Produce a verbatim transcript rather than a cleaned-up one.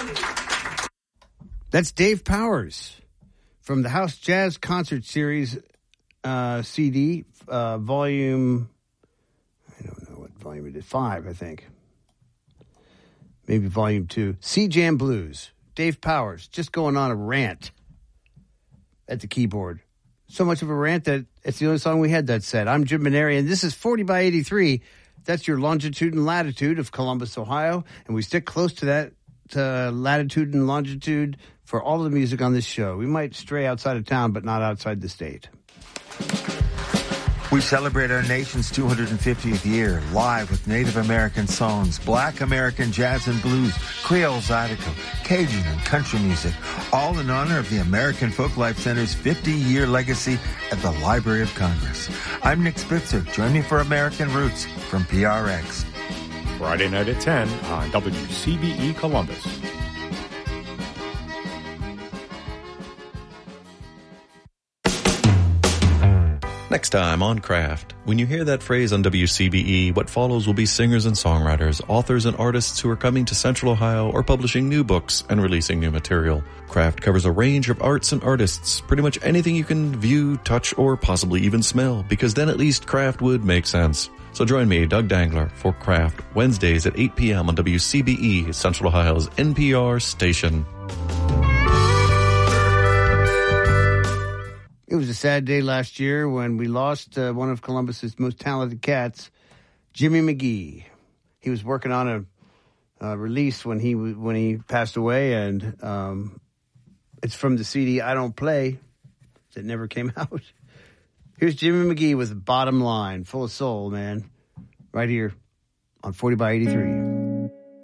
That's Dave Powers from the House Jazz Concert Series uh, C D, uh, volume, I don't know what volume it is, five, I think. Maybe volume two. C-Jam Blues. Dave Powers, just going on a rant at the keyboard. So much of a rant that it's the only song we had that said. I'm Jim Maneri, and this is forty by eighty-three. That's your longitude and latitude of Columbus, Ohio, and we stick close to that uh, latitude and longitude for all of the music on this show. We might stray outside of town, but not outside the state. We celebrate our nation's two hundred fiftieth year live with Native American songs, Black American jazz and blues, Creole Zydeco, Cajun and country music, all in honor of the American Folklife Center's fifty-year legacy at the Library of Congress. I'm Nick Spitzer. Join me for American Roots from P R X. Friday night at ten on W C B E Columbus. Next time on Craft. When you hear that phrase on W C B E, what follows will be singers and songwriters, authors and artists who are coming to Central Ohio or publishing new books and releasing new material. Craft covers a range of arts and artists, pretty much anything you can view, touch, or possibly even smell, because then at least craft would make sense. So join me, Doug Dangler, for Craft, Wednesdays at eight p.m. on W C B E, Central Ohio's N P R station. It was a sad day last year when we lost uh, one of Columbus's most talented cats, Jimmy McGee. He was working on a, a release when he when he passed away, and um, it's from the C D I Don't Play that never came out. Here's Jimmy McGee with Bottom Line, full of soul, man, right here on forty by eighty-three.